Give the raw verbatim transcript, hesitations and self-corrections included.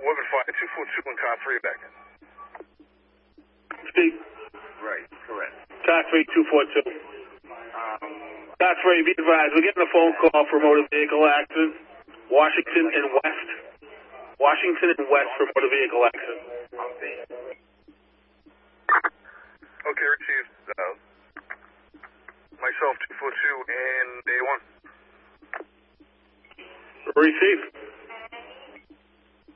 eleven five, two four two and car three back in. Steve? Right, correct. Car three, two four two. Um, Car three, be advised, we're getting a phone call for a motor vehicle accident. Washington and West. Washington and West for motor vehicle accident. okay. Okay, received. Uh, myself, two four two, and A one. Receive.